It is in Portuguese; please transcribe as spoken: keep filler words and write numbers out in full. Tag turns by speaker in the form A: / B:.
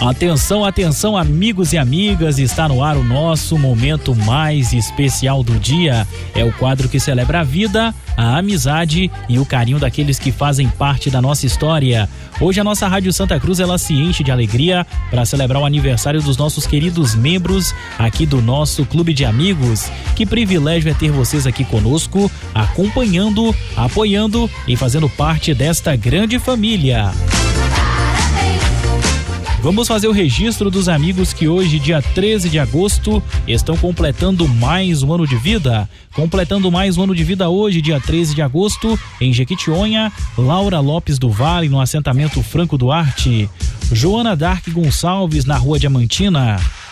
A: Atenção, atenção, amigos e amigas, está no ar o nosso momento mais especial do dia. É o quadro que celebra a vida, a amizade e o carinho daqueles que fazem parte da nossa história. Hoje a nossa Rádio Santa Cruz, ela se enche de alegria para celebrar o aniversário dos nossos queridos membros aqui do nosso Clube de Amigos. Que privilégio é ter vocês aqui conosco, acompanhando, apoiando e fazendo parte desta grande família. Vamos fazer o registro dos amigos que hoje, dia treze de agosto, estão completando mais um ano de vida. Completando mais um ano de vida hoje, dia treze de agosto, em Jequitinhonha, Laura Lopes do Vale, no assentamento Franco Duarte. Joana Dark Gonçalves, na Rua Diamantina.